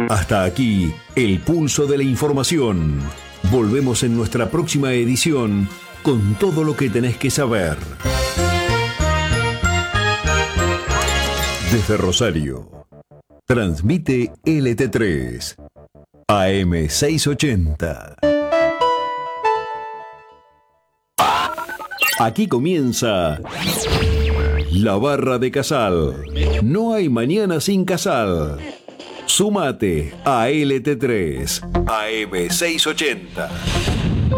Hasta aquí, el pulso de la información. Volvemos en nuestra próxima edición con todo lo que tenés que saber. Desde Rosario, transmite LT3, AM 680. Aquí comienza La Barra de Casal. No hay mañana sin Casal. Súmate a LT3, AM 680.